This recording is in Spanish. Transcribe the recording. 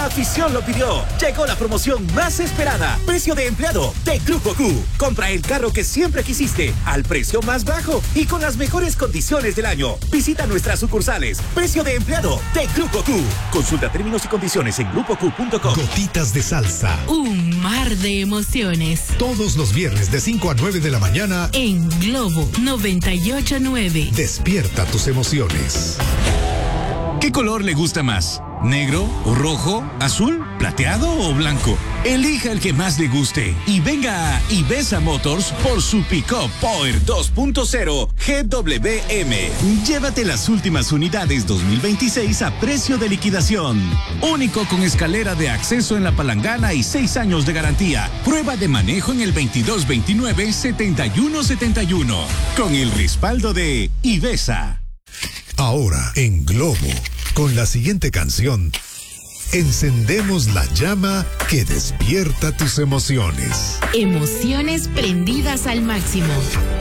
afición lo pidió. Llegó la promoción más esperada. Precio de empleado de Grupo Q. Compra el carro que siempre quisiste al precio más bajo y con las mejores condiciones del año. Visita nuestras sucursales. Precio de empleado de Grupo Q. Consulta términos y condiciones en grupoq.com. Gotitas de salsa. Un mar de emociones. Todos los viernes de 5 a 9 de la mañana en Globo 98.9. Despierta tus emociones. ¿Qué color le gusta más? ¿Negro o rojo? ¿Azul? ¿Plateado o blanco? Elija el que más le guste y venga a Ivesa Motors por su Pick-up Power 2.0 GWM. Llévate las últimas unidades 2026 a precio de liquidación. Único con escalera de acceso en la palangana y 6 años de garantía. Prueba de manejo en el 2229-7171. Con el respaldo de Ivesa. Ahora en Globo, con la siguiente canción, encendemos la llama que despierta tus emociones. Emociones prendidas al máximo.